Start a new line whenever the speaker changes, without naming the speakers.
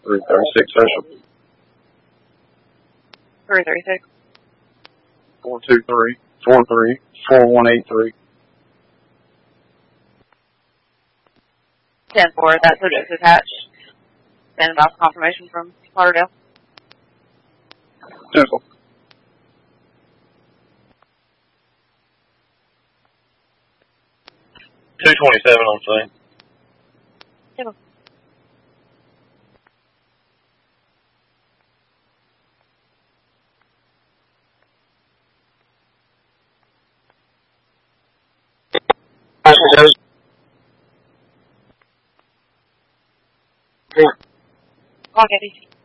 336 Social.
336.
423-4183.
10-4, that subject is attached. Standing by for confirmation from Lauderdale.
10-4. 227 on scene.
10-4. Clock at DC.